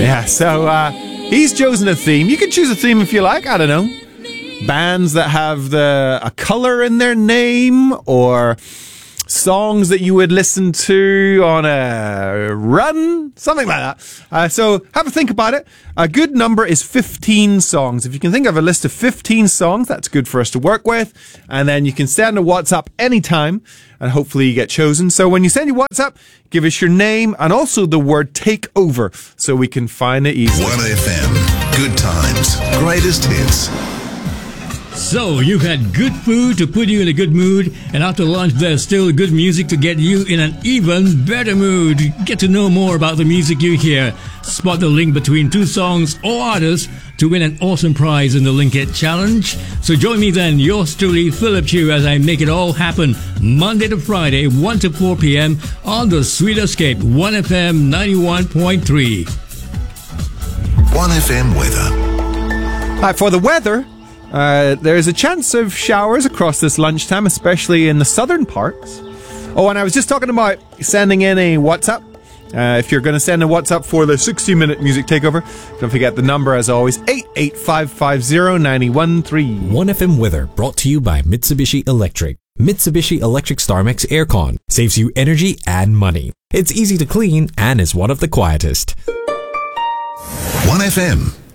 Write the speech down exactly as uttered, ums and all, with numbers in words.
Yeah, so uh, he's chosen a theme. You can choose a theme if you like. I don't know. Bands that have the a color in their name, or songs that you would listen to on a run, something like that. Uh, so have a think about it. A good number is fifteen songs. If you can think of a list of fifteen songs, that's good for us to work with. And then you can send a WhatsApp anytime, and hopefully you get chosen. So when you send your WhatsApp, give us your name and also the word take over so we can find it easily. one F M. Good times. Greatest hits. So, you've had good food to put you in a good mood, and after lunch there's still good music to get you in an even better mood. Get to know more about the music you hear. Spot the link between two songs or artists to win an awesome prize in the Link It Challenge. So join me then, yours truly, Philip Chew, as I make it all happen Monday to Friday, one to four p.m. on the Sweet Escape, one F M ninety-one point three. one F M weather. Uh, for the weather, uh, there is a chance of showers across this lunchtime, especially in the southern parts. Oh, and I was just talking about sending in a WhatsApp. Uh, if you're going to send a WhatsApp for the sixty minute music takeover, don't forget the number, as always, eight eight five five zero nine one three. one F M weather brought to you by Mitsubishi Electric. Mitsubishi Electric StarMax Aircon saves you energy and money. It's easy to clean and is one of the quietest. one F M.